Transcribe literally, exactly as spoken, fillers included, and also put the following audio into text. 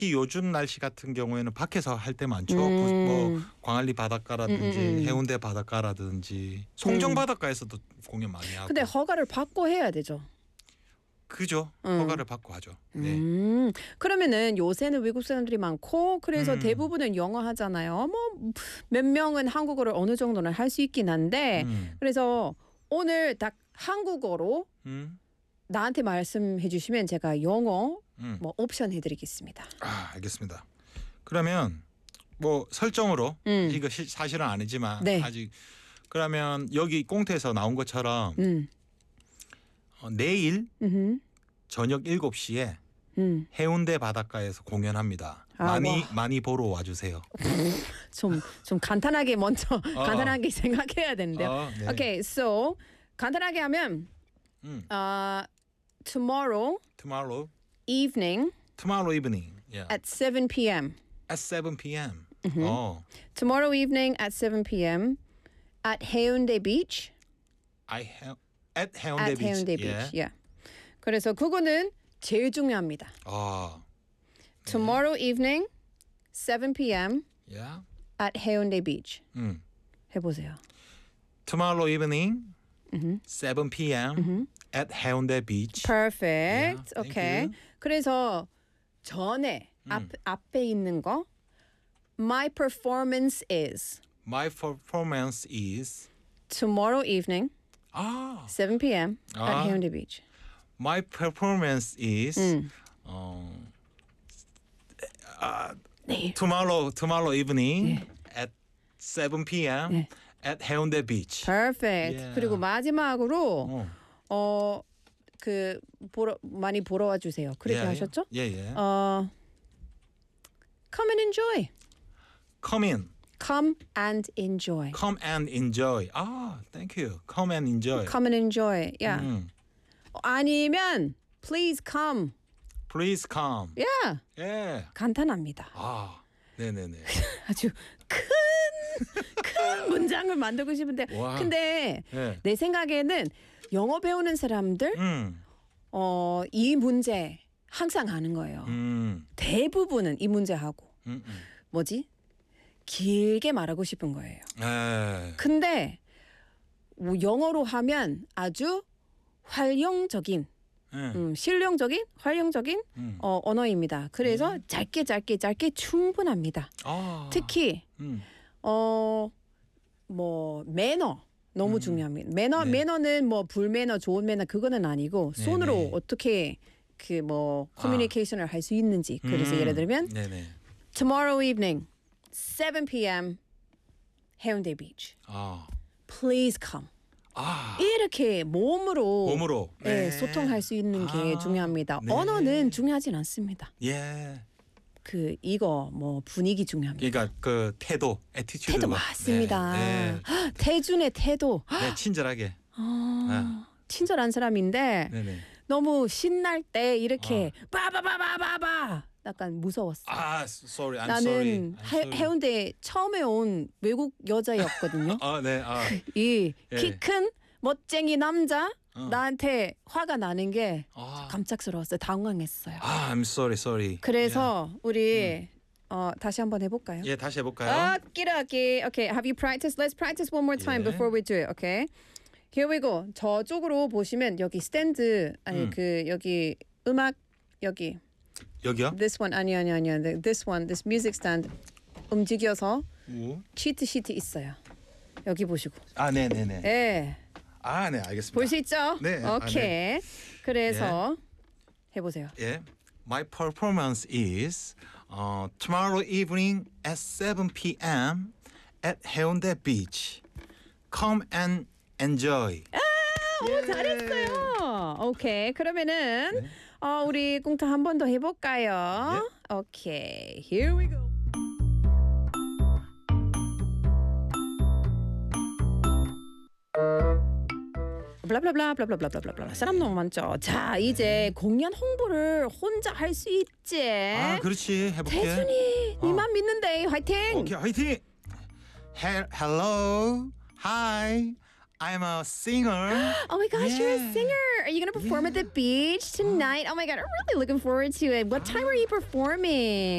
특히 요즘 날씨 같은 경우에는 밖에서 할 때 많죠. 음. 뭐 광안리 바닷가라든지 음, 음, 음. 해운대 바닷가라든지 송정 바닷가에서도 공연 많이 하고. 근데 허가를 받고 해야 되죠. 그죠. 음. 허가를 받고 하죠. 네. 음, 그러면은 요새는 외국 사람들이 많고 그래서 음. 대부분은 영어 하잖아요. 뭐 몇 명은 한국어를 어느 정도는 할 수 있긴 한데 음. 그래서 오늘 딱 한국어로 음. 나한테 말씀해 주시면 제가 영어 음. 뭐 옵션 해드리겠습니다. 아, 알겠습니다. 그러면 뭐 설정으로 음. 이거 시, 사실은 아니지만 네. 아직 그러면 여기 꽁트에서 나온 것처럼 음, 어, 내일 음, 저녁 일곱 시에 음. 해운대 바닷가에서 공연합니다. 아, 많이 와. 많이 보러 와주세요. 좀, 좀 간단하게 먼저 어. 간단하게 생각해야 되는데요. 어, 네. Okay, so 간단하게 하면 음. uh, tomorrow Tomorrow, evening tomorrow evening, yeah, at seven p.m. at seven p.m. Mm-hmm. 어, Tomorrow evening at seven p.m. at Haeundae Beach. I have at 해운대 At beach. Haeundae yeah. Beach. Yeah. 그래서 그거는 제일 중요합니다. 아, Tomorrow evening seven p.m. yeah. at Haeundae Beach. 음. 해보세요. Tomorrow evening, Mm-hmm. seven p.m. at 해운대 beach. Perfect. thank Okay. you. 그래서 전에 앞 앞에 있는 거 My performance is My performance is tomorrow evening 아, seven p.m. 아. at Haeundae Beach. my performance is 음. 어, 아, 네. tomorrow tomorrow evening at seven p.m. 네. at 해운대 beach. Perfect. Yeah. 그리고 마지막으로 어. 어 그 보러 많이 보러 와 주세요. 그렇게 예, 하셨죠? 예, 예. 어 Come and enjoy. Come in. Come and enjoy. Come and enjoy. 아, thank you. Come and enjoy. Come and enjoy. Yeah. 음. 아니면 please come. Please come. Yeah. 예. 간단합니다. 아, 네, 네, 네. 아주 큰 큰 문장을 만들고 싶은데 와. 근데 예. 내 생각에는 영어 배우는 사람들 음. 어, 이 문제 항상 하는 거예요. 음. 대부분은 이 문제 하고 음. 음. 뭐지? 길게 말하고 싶은 거예요. 예. 근데 뭐 영어로 하면 아주 활용적인 예. 음, 실용적인 활용적인 음. 어, 언어입니다. 그래서 짧게 짧게 짧게 충분합니다. 아. 특히 음. 어 뭐 매너 너무 음. 중요합니다. 매너 네. 매너는 뭐 불매너 좋은 매너 그거는 아니고 네, 손으로 네. 어떻게 그 뭐 커뮤니케이션을 할 수 있는지. 그래서 음. 예를 들면 네, 네. Tomorrow evening seven p.m. Haeundae Beach. 아. Please come. 아. 이렇게 몸으로 몸으로 네, 네. 소통할 수 있는 게 아, 중요합니다. 네. 언어는 중요하진 않습니다. 예. 그 이거 뭐 분위기 중요합니다. 그러니까 그 태도, 애티튜드. 태도 맞습니다. 네, 네. 태준의 태도. 네, 친절하게. 아, 친절한 사람인데 네, 네. 너무 신날 때 이렇게 바바바바바바 약간 무서웠어. 아, sorry. I'm 나는 sorry. I'm 해, sorry. 해운대 처음에 온 외국 여자였거든요. 아, 네. 아. 이 예. 키 큰 멋쟁이 남자 어. 나한테 화가 나는 게 아. 깜짝스러웠어요. 당황했어요. 아, I'm sorry. Sorry. 그래서 우리 어, 다시 한번 해볼까요? 예, 다시 해 볼까요? 오키도키. Okay, have you practiced? Let's practice one more time 예. before we do it. Okay. Here we go. 저쪽으로 보시면 여기 스탠드 아니 음. 그 여기 음악 여기 여기요? this one 아니 아니 아니야. This one, this music stand 움직여서 우. 치트 시트 있어요. 여기 보시고. 아, 네, 네, 네. 예. 아, 네, 알겠습니다. 볼 수 있죠? 네. 아, 오케이. 네. 그래서 해보세요. 예. My performance is uh, tomorrow evening at seven p.m. at 해운대 beach. Come and enjoy. 오, 잘했어요. 오케이. 그러면은 네. 어, 우리 꽁트 한 번 더 해볼까요? 오케이. Here we go. 블라블라블라 블라블라블라블라 사람 너무 많죠. 자 이제 공연 홍보를 혼자 할 수 있지. 아, 그렇지. 해볼게. 태준이 어. 니만 믿는데 화이팅. 오케이, 화이팅. He- Hello. Hi. I'm a singer. Oh my gosh, you're a Yeah. singer. Are you gonna perform at the beach tonight? Oh my god, I'm really looking forward to it. What time are you performing?